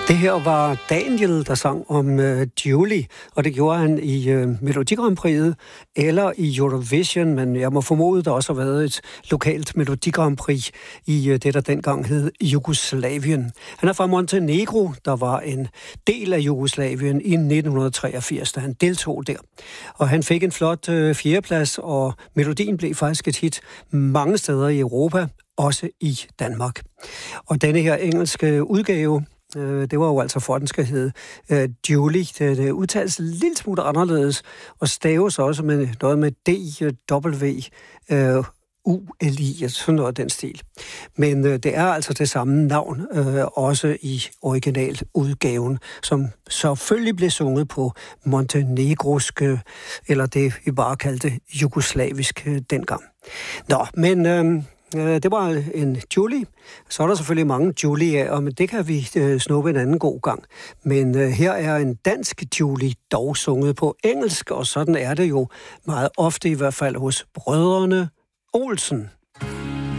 Det her var Daniel, der sang om Julie, og det gjorde han i Melodi Grand Prix'et eller i Eurovision, men jeg må formode, der også har været et lokalt Melodi Grand Prix i det, der dengang hed Jugoslavien. Han er fra Montenegro, der var en del af Jugoslavien i 1983, da han deltog der. Og han fik en flot fjerdeplads, og melodien blev faktisk et hit mange steder i Europa, også i Danmark. Og denne her engelske udgave, det var jo altså for, at den skal hedde Julie. Det udtales lidt smule anderledes, og staves også med noget med D-W-U-L-I, sådan noget af den stil. Men det er altså det samme navn, også i originaludgaven, som selvfølgelig blev sunget på montenegrosk, eller det vi bare kaldte jugoslavisk dengang. Nå, men det var en Julie. Så er der selvfølgelig mange Julier, men det kan vi snuppe en anden god gang. Men her er en dansk Julie, dog sunget på engelsk, og sådan er det jo meget ofte, i hvert fald hos brødrene Olsen.